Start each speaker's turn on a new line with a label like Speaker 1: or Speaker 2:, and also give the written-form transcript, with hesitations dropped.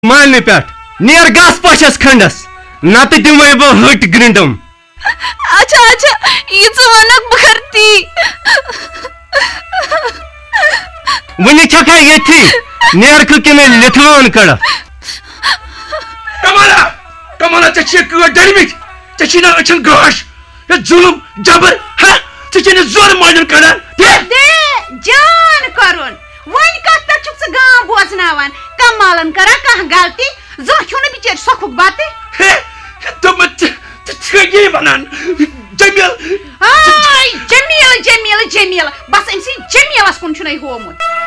Speaker 1: मालने पे नेर गस पशस खंडस नत दिमे बह हट ग्रिंडम।
Speaker 2: अच्छा अच्छा यीच वनक बरती
Speaker 1: वनी छका यथी नेर किने लिथवान कड़।
Speaker 3: कमाला कमाला चे डरमित चे अचन गाश जुलम जबर हाँ चे जोर माजन कड़ान
Speaker 4: दे जान करुन वन कत पे छुक गांव बोजनावन कमालन करा कह गलती जो छुन बिचार सखुक बाते
Speaker 3: तुम ये बनान जमील
Speaker 4: हाय जमील जमील जमील बस इनसी जमीलस कुन छुनै होमुत